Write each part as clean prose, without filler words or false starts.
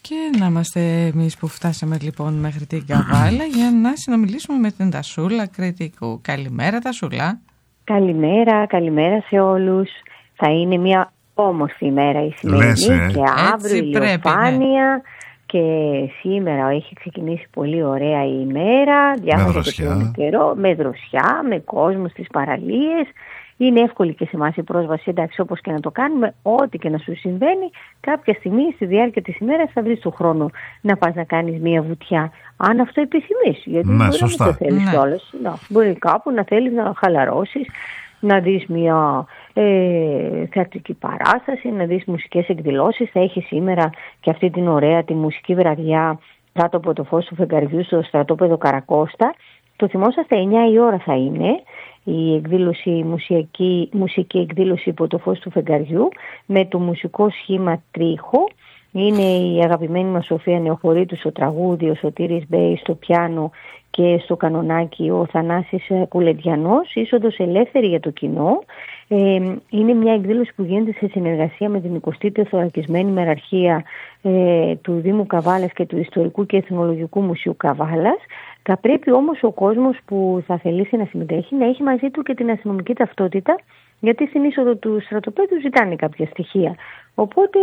Και να είμαστε εμείς που φτάσαμε λοιπόν μέχρι την Καβάλα για να συνομιλήσουμε με την Τασούλα Κρητικού. Καλημέρα Τασούλα. Καλημέρα σε όλους. Θα είναι μια όμορφη ημέρα η σημερινή και αύριο ηλιοφάνεια. Ναι. Και σήμερα έχει ξεκινήσει πολύ ωραία η ημέρα. Διάφορα καιρό, με δροσιά, με κόσμο στις παραλίες. Είναι εύκολη και σε εμάς η πρόσβαση, εντάξει, όπως και να το κάνουμε, ό,τι και να σου συμβαίνει, κάποια στιγμή στη διάρκεια της ημέρας θα βρεις τον χρόνο να πας να κάνεις μία βουτιά. Αν αυτό επιθυμείς, γιατί μπορεί να μην το θέλεις κιόλας. Μπορεί κάπου να θέλεις να χαλαρώσεις, να δεις μία θεατρική παράσταση, να δεις μουσικές εκδηλώσεις. Θα έχει σήμερα και αυτή την ωραία τη μουσική βραδιά κάτω από το φως του φεγγαριού στο στρατόπεδο Καρακώστα. Το θυμόσαστε, 9 η ώρα θα είναι η εκδήλωση, μουσική εκδήλωση υπό το φως του φεγγαριού με το μουσικό σχήμα Τρίχο. Είναι η αγαπημένη μας Σοφία Νεοχωρήτου στο τραγούδι, ο Σωτήρης Μπέη στο πιάνο και στο κανονάκι ο Θανάσης Κουλεντιανός, είσοδος ελεύθερη για το κοινό. Είναι μια εκδήλωση που γίνεται σε συνεργασία με την 20η Θωρακισμένη Μεραρχία του Δήμου Καβάλας και του Ιστορικού και Εθνολογικού Μουσείου Καβάλας. Θα πρέπει όμως ο κόσμος που θα θελήσει να συμμετέχει να έχει μαζί του και την αστυνομική ταυτότητα, γιατί στην είσοδο του στρατοπέδου ζητάνε κάποια στοιχεία. Οπότε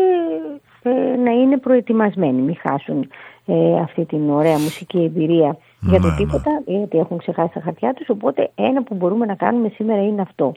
να είναι προετοιμασμένοι, μην χάσουν αυτή την ωραία μουσική εμπειρία για το τίποτα, γιατί έχουν ξεχάσει τα χαρτιά τους. Οπότε ένα που μπορούμε να κάνουμε σήμερα είναι αυτό.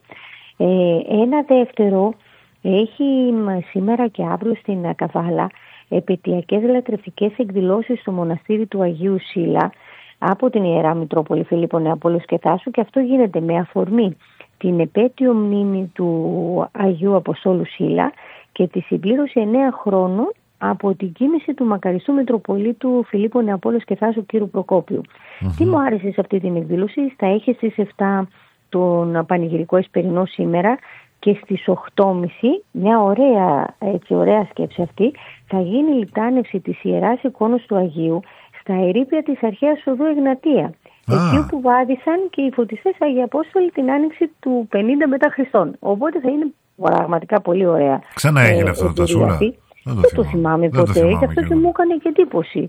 Ένα δεύτερο, έχει σήμερα και αύριο στην Καβάλα επαιτειακές λατρευτικές εκδηλώσεις στο μοναστήρι του Αγίου Σύλλα από την Ιερά Μητρόπολη Φιλίππο Νεαπόλεως και Θάσου, και αυτό γίνεται με αφορμή την επέτειο μνήμη του Αγίου Αποστόλου Σύλλα και τη συμπλήρωση 9 χρόνων από την κοίμηση του μακαριστού Μητροπολίτου Φιλίππο Νεαπόλεως και Θάσου κ. Προκόπιου. Τι μου άρεσε σε αυτή την εκδήλωση? Θα έχει στις 7 τον πανηγυρικό εσπερινό σήμερα και στις 8.30 μια ωραία σκέψη αυτή, θα γίνει λιτάνευση της Ιεράς Εικόνος του Αγίου στα ερείπια της αρχαίας οδού Εγνατία. Εκεί που βάδισαν και οι φωτιστές Αγιοι Απόστολοι την άνοιξη του 50 μετά Χριστόν. Οπότε θα είναι πραγματικά πολύ ωραία. Ξανά έγινε αυτό το Τασούλα? Δεν το θυμάμαι ποτέ, και αυτό και μου έκανε και εντύπωση.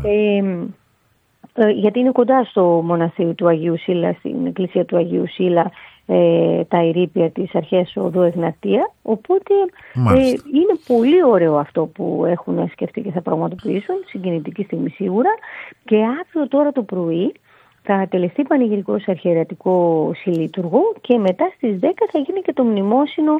Γιατί είναι κοντά στο μοναστήρι του Αγίου Σύλλα, στην εκκλησία του Αγίου Σύλλα, τα ερείπια της αρχαίας οδού Εγνατία. Οπότε είναι πολύ ωραίο αυτό που έχουν σκεφτεί και θα πραγματοποιήσουν, συγκινητική στιγμή σίγουρα. Και αύριο τώρα το πρωί θα τελεστεί πανηγυρικός αρχιερατικό συλλήτουργο και μετά στις 10 θα γίνει και το μνημόσυνο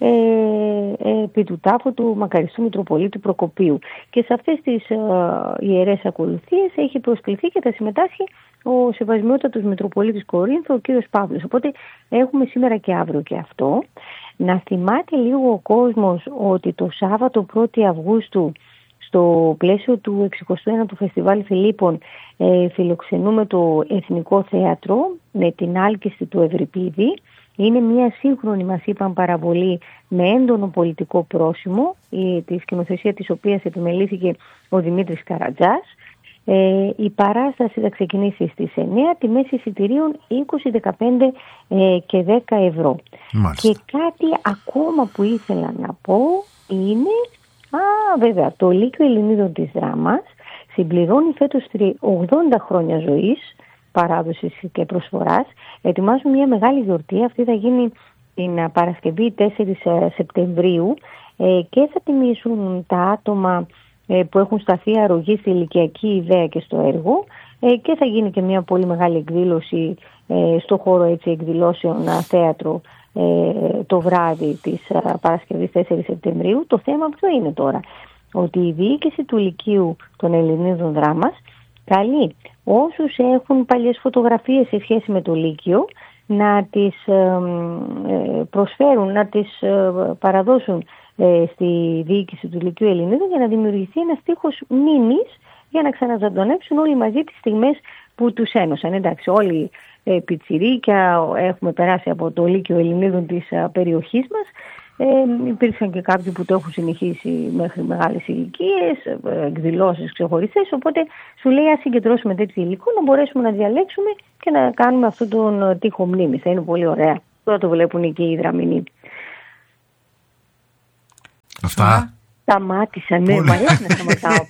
επί του τάφου του μακαριστού Μητροπολίτου Προκοπίου. Και σε αυτές τις ιερές ακολουθίες έχει προσκληθεί και θα συμμετάσχει ο Σεβασμιότατος Μητροπολίτης Κορίνθου, ο κύριος Παύλος. Οπότε έχουμε σήμερα και αύριο και αυτό. Να θυμάται λίγο ο κόσμος ότι το Σάββατο 1η Αυγούστου στο πλαίσιο του 61ου Φεστιβάλ Φιλίππων φιλοξενούμε το Εθνικό Θέατρο με την άλκηστη του Ευρυπίδη. Είναι μια σύγχρονη, μας είπαν, παραβολή με έντονο πολιτικό πρόσημο, τη σκηνοθεσία της οποίας επιμελήθηκε ο Δημήτρης Καρατζάς. Η παράσταση θα ξεκινήσει στις 9, τιμές εισιτηρίων 20, 15 και 10 ευρώ. Μάλιστα. Και κάτι ακόμα που ήθελα να πω είναι, βέβαια, το Λύκειο Ελληνίδων της Δράμας συμπληρώνει φέτος 80 χρόνια ζωής, παράδοσης και προσφοράς. Ετοιμάζουν μια μεγάλη γιορτή, αυτή θα γίνει την Παρασκευή 4 Σεπτεμβρίου και θα τιμήσουν τα άτομα που έχουν σταθεί αρρωγή στη ηλικιακή ιδέα και στο έργο, και θα γίνει και μια πολύ μεγάλη εκδήλωση στο χώρο εκδηλώσεων θέατρο το βράδυ της Παρασκευής 4 Σεπτεμβρίου. Το θέμα ποιο είναι τώρα? Ότι η διοίκηση του Λυκείου των Ελληνίδων Δράμας καλεί όσους έχουν παλιές φωτογραφίες σε σχέση με το Λύκειο να τις προσφέρουν, να τις παραδώσουν στη διοίκηση του Λυκείου Ελληνίδων για να δημιουργηθεί ένας τοίχος μνήμης για να ξαναζωντονέψουν όλοι μαζί τις στιγμές που τους ένωσαν. Εντάξει, όλοι πιτσιρίκια έχουμε περάσει από το Λύκειο Ελληνίδων της περιοχής μας. Υπήρξαν και κάποιοι που το έχουν συνεχίσει μέχρι μεγάλες ηλικίες, εκδηλώσεις ξεχωριστές, οπότε σου λέει ας συγκεντρώσουμε τέτοιο υλικό να μπορέσουμε να διαλέξουμε και να κάνουμε αυτόν τον τοίχο μνήμης. Θα είναι πολύ ωραία. Τώρα το βλέπουν και οι Δραμηνοί. Αυτά. Σταμάτησα, ναι, μου αρέσει να σταματάω.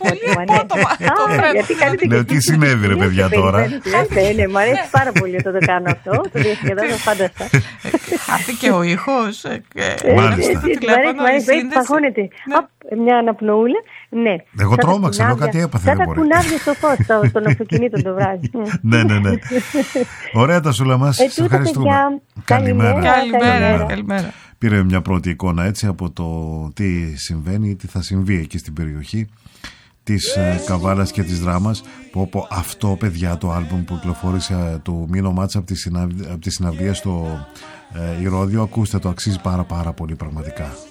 Ναι, τι συνέβη ρε παιδιά τώρα. Ναι, μου αρέσει πάρα πολύ όταν το κάνω αυτό. Το διασκεδάζω φάνταστα. Αυτή και ο ήχος. Μάλιστα. Μου αρέσει, παγώνεται. Μια αναπνοούλα. Ναι. Εγώ τρόμαξα, ενώ κάτι έπαθε. Σαν τα κουνάβια στο φως των αυτοκινήτων το βράδυ. Ναι. Ωραία Τασούλα μας. Σε ευχαριστούμε. Καλημέρα. Πήρε μια πρώτη εικόνα έτσι από το τι συμβαίνει, τι θα συμβεί εκεί στην περιοχή της Καβάλας και της Δράμας. Πω αυτό παιδιά, το άλμπουμ που κυκλοφόρησε του Μίνο Μάτσα από τη συναυλία στο Ηρώδειο, ακούστε το, αξίζει πάρα πολύ πραγματικά.